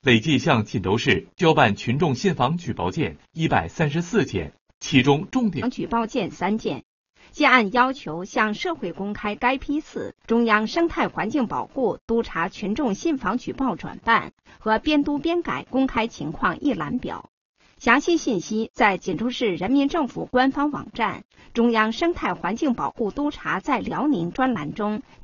累计向锦州市交办群众信访举报件134件，其中重点举报件3件。建案要求向社会公开该批次中央生态环境保护督查群众信访举报转办和编督编改公开情况一览表。详细信息在锦州市人民政府官方网站中央生态环境保护督查在辽宁专栏中